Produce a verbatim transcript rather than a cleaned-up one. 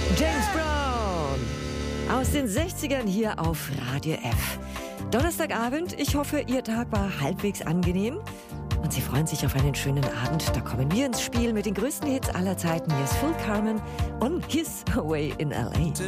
James Brown aus den sechzigern hier auf Radio F. Donnerstagabend, ich hoffe, Ihr Tag war halbwegs angenehm und Sie freuen sich auf einen schönen Abend. Da kommen wir ins Spiel mit den größten Hits aller Zeiten. Hier ist Phil Carmen und His Away in L A.